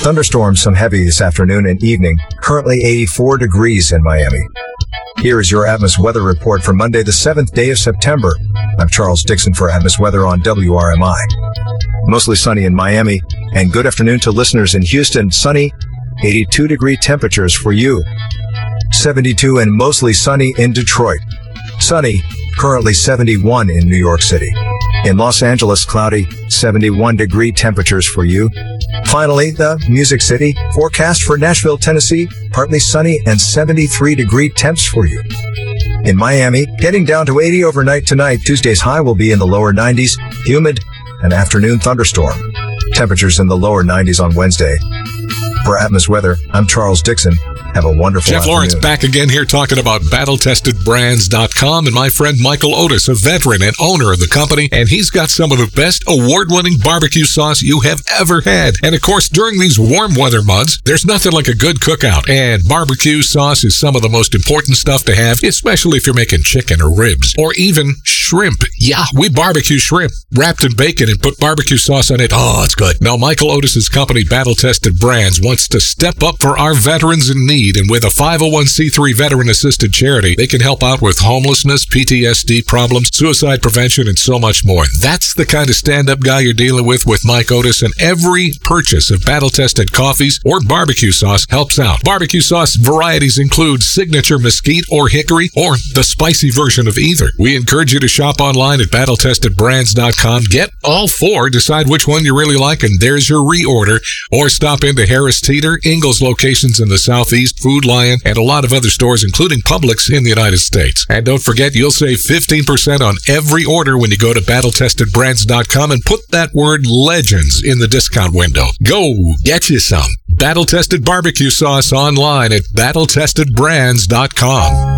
Thunderstorms some heavy this afternoon and evening. Currently 84 degrees in Miami. Here is your Atmos weather report for Monday, the 7th day of September. I'm Charles Dixon for Atmos Weather on WRMI. Mostly sunny in Miami, and good afternoon to listeners in Houston. Sunny, 82-degree temperatures for you. 72 and mostly sunny in Detroit. Sunny, currently 71 in New York City. In Los Angeles, cloudy, 71-degree temperatures for you. Finally, the Music City, forecast for Nashville, Tennessee, partly sunny and 73-degree temps for you. In Miami, getting down to 80 overnight tonight. Tuesday's high will be in the lower 90s, humid, an afternoon thunderstorm. Temperatures in the lower 90s on Wednesday. For Atmos Weather, I'm Charles Dixon. Have a wonderful Jeff afternoon. Lawrence back again here talking about BattleTestedBrands.com and my friend Michael Otis, a veteran and owner of the company, and he's got some of the best award-winning barbecue sauce you have ever had. And of course, during these warm weather months, there's nothing like a good cookout, and barbecue sauce is some of the most important stuff to have, especially if you're making chicken or ribs or even shrimp. Yeah, we barbecue shrimp wrapped in bacon and put barbecue sauce on it. Oh, it's good. Now, Michael Otis's company, Battle Tested Brands, wants to step up for our veterans in need. And with a 501c3 veteran-assisted charity, they can help out with homelessness, PTSD problems, suicide prevention, and so much more. That's the kind of stand-up guy you're dealing with Mike Otis, and every purchase of battle-tested coffees or barbecue sauce helps out. Barbecue sauce varieties include signature mesquite or hickory, or the spicy version of either. We encourage you to shop online at BattleTestedBrands.com. Get all four, decide which one you really like, and there's your reorder. Or stop into Harris Teeter, Ingalls locations in the Southeast, Food Lion, and a lot of other stores, including Publix in the United States. And don't forget, you'll save 15% on every order when you go to BattleTestedBrands.com and put that word LEGENDS in the discount window. Go get you some Battle Tested barbecue sauce online at BattleTestedBrands.com.